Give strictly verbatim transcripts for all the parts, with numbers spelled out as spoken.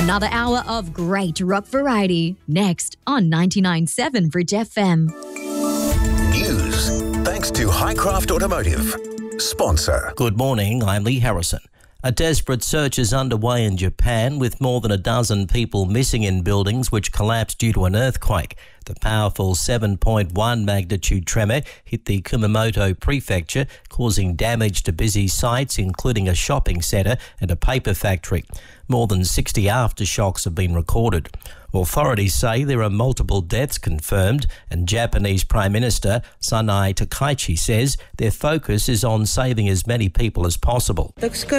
Another hour of great rock variety next on ninety-nine point seven Bridge F M. News thanks to Highcraft Automotive. Sponsor. Good morning, I'm Lee Harrison. A desperate search is underway in Japan with more than a dozen people missing in buildings which collapsed due to an earthquake. The powerful seven point one magnitude tremor hit the Kumamoto prefecture, causing damage to busy sites including a shopping centre and a paper factory. More than sixty aftershocks have been recorded. Authorities say there are multiple deaths confirmed, and Japanese Prime Minister Sanai Takaichi says their focus is on saving as many people as possible.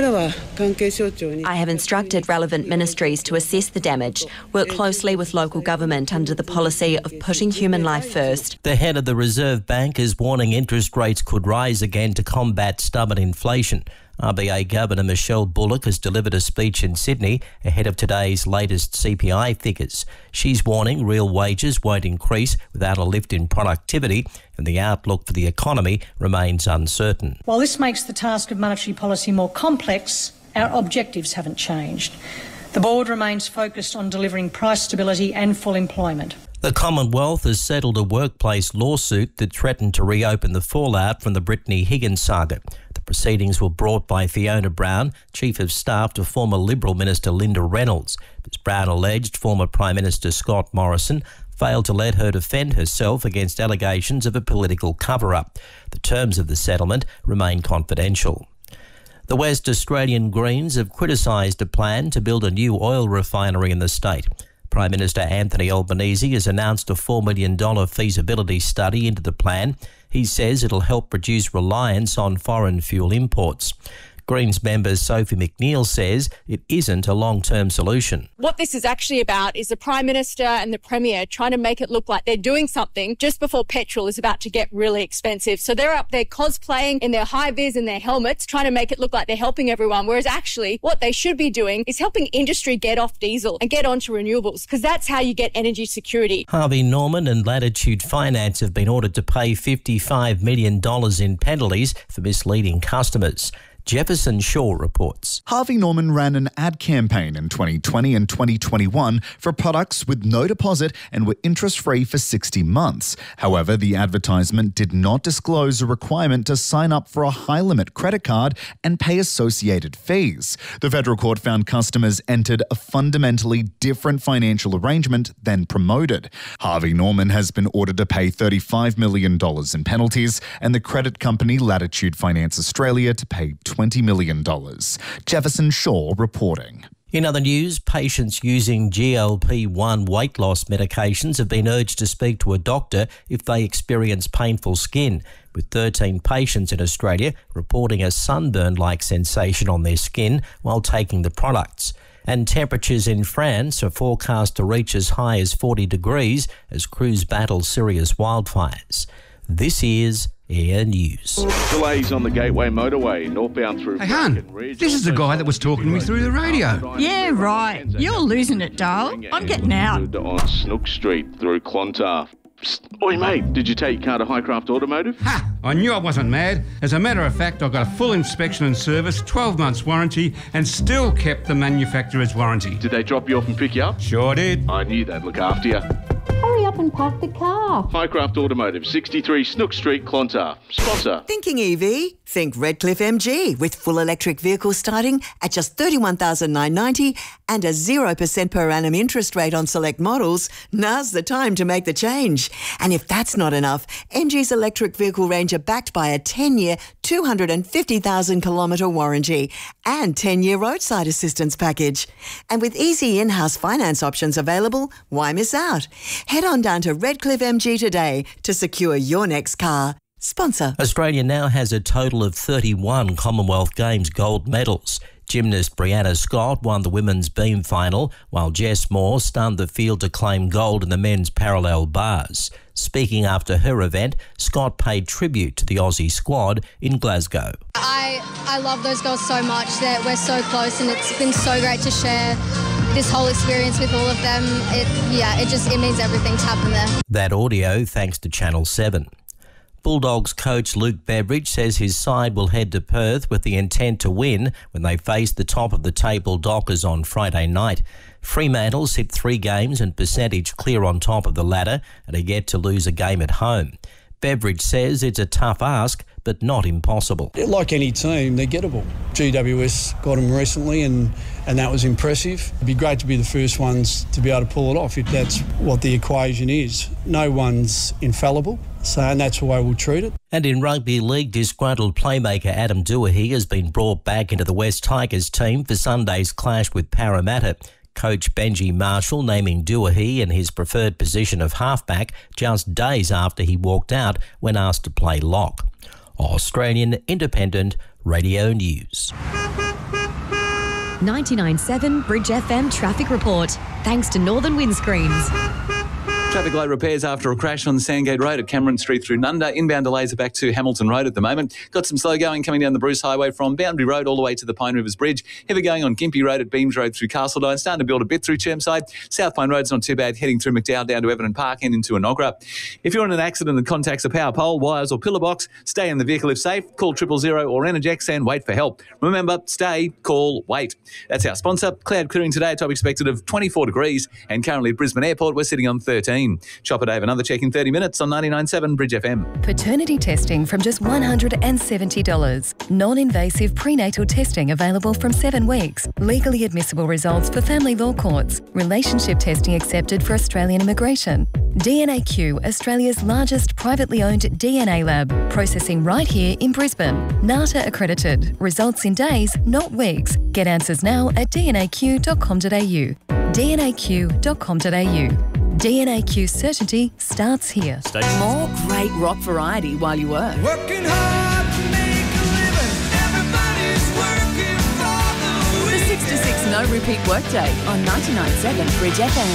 I have instructed relevant ministries to assess the damage, work closely with local government under the policy of putting human life first. The head of the Reserve Bank is warning interest rates could rise again to combat stubborn inflation. R B A Governor Michelle Bullock has delivered a speech in Sydney ahead of today's latest C P I figures. She's warning real wages won't increase without a lift in productivity, and the outlook for the economy remains uncertain. While this makes the task of monetary policy more complex, our objectives haven't changed. The board remains focused on delivering price stability and full employment. The Commonwealth has settled a workplace lawsuit that threatened to reopen the fallout from the Brittany Higgins saga. The proceedings were brought by Fiona Brown, Chief of Staff to former Liberal Minister Linda Reynolds. Miz Brown alleged former Prime Minister Scott Morrison failed to let her defend herself against allegations of a political cover-up. The terms of the settlement remain confidential. The West Australian Greens have criticised a plan to build a new oil refinery in the state. Prime Minister Anthony Albanese has announced a four million dollars feasibility study into the plan. He says it'll help reduce reliance on foreign fuel imports. Greens member Sophie McNeil says it isn't a long-term solution. What this is actually about is the Prime Minister and the Premier trying to make it look like they're doing something just before petrol is about to get really expensive. So they're up there cosplaying in their high-vis and their helmets, trying to make it look like they're helping everyone, whereas actually what they should be doing is helping industry get off diesel and get onto renewables, because that's how you get energy security. Harvey Norman and Latitude Finance have been ordered to pay fifty-five million dollars in penalties for misleading customers. Jefferson Shaw reports. Harvey Norman ran an ad campaign in twenty twenty and twenty twenty-one for products with no deposit and were interest-free for sixty months. However, the advertisement did not disclose a requirement to sign up for a high-limit credit card and pay associated fees. The federal court found customers entered a fundamentally different financial arrangement than promoted. Harvey Norman has been ordered to pay thirty-five million dollars in penalties, and the credit company Latitude Finance Australia to pay twenty million dollars. Jefferson Shaw reporting. In other news, patients using G L P one weight loss medications have been urged to speak to a doctor if they experience painful skin, with thirteen patients in Australia reporting a sunburn-like sensation on their skin while taking the products. And temperatures in France are forecast to reach as high as forty degrees as crews battle serious wildfires. This is Air News. Delays on the Gateway Motorway, northbound through... Hey, hun, this is the guy that was talking to me through the radio. Yeah, right. You're losing it, darling. I'm getting out. On Snook Street through Clontarf. Psst. Oi, mate, did you take your car to Highcraft Automotive? Ha! I knew I wasn't mad. As a matter of fact, I got a full inspection and service, twelve months warranty, and still kept the manufacturer's warranty. Did they drop you off and pick you up? Sure did. I knew they'd look after you. Hurry up and park the car. Highcraft Automotive, sixty-three Snook Street, Clontarf. Sponsor. Thinking E V? Think Redcliffe M G, with full electric vehicles starting at just thirty-one thousand nine hundred ninety dollars and a zero percent per annum interest rate on select models. Now's the time to make the change. And if that's not enough, M G's electric vehicle range are backed by a ten-year, two hundred fifty thousand kilometre warranty and ten-year roadside assistance package. And with easy in-house finance options available, why miss out? Head on down to Redcliffe M G today to secure your next car. Sponsor. Australia now has a total of thirty-one Commonwealth Games gold medals. Gymnast Brianna Scott won the women's beam final, while Jess Moore stunned the field to claim gold in the men's parallel bars. Speaking after her event, Scott paid tribute to the Aussie squad in Glasgow. I, I love those girls so much. That we're so close, and it's been so great to share this whole experience with all of them. It, yeah, it just it means everything to happen there. That audio thanks to Channel seven. Bulldogs coach Luke Beveridge says his side will head to Perth with the intent to win when they face the top of the table Dockers on Friday night. Fremantle sit three games and percentage clear on top of the ladder and are yet to lose a game at home. Beveridge says it's a tough ask, but not impossible. Like any team, they're gettable. G W S got them recently and, and that was impressive. It'd be great to be the first ones to be able to pull it off if that's what the equation is. No one's infallible, so and that's why we'll treat it. And in rugby league, disgruntled playmaker Adam Duahy has been brought back into the West Tigers team for Sunday's clash with Parramatta. Coach Benji Marshall naming Duahy in his preferred position of halfback just days after he walked out when asked to play lock. Australian Independent Radio News. ninety-nine point seven Bridge F M Traffic Report. Thanks to Northern Windscreens. Traffic light repairs after a crash on Sandgate Road at Cameron Street through Nunda. Inbound delays are back to Hamilton Road at the moment. Got some slow going coming down the Bruce Highway from Boundary Road all the way to the Pine Rivers Bridge. Heavy going on Gympie Road at Beams Road through Castledine. Starting to build a bit through Chermside. South Pine Road's not too bad, heading through McDowell down to Everton Park and into Enoggera. If you're in an accident that contacts a power pole, wires or pillar box, stay in the vehicle if safe. Call triple zero or Energex and wait for help. Remember, stay, call, wait. That's our sponsor. Cloud clearing today, top expected of twenty-four degrees, and currently at Brisbane Airport we're sitting on thirteen. Shop at Dave, another check in thirty minutes on ninety-nine point seven Bridge F M. Paternity testing from just one hundred seventy dollars. Non-invasive prenatal testing available from seven weeks. Legally admissible results for family law courts. Relationship testing accepted for Australian immigration. D N A Q, Australia's largest privately owned D N A lab. Processing right here in Brisbane. NATA accredited. Results in days, not weeks. Get answers now at d n a q dot com dot a u. d n a q dot com dot a u. D N A Q certainty starts here. More great rock variety while you work. Working hard to make a living. Everybody's working for the weekend. The six to six no repeat workday on ninety-nine point seven Bridge F M.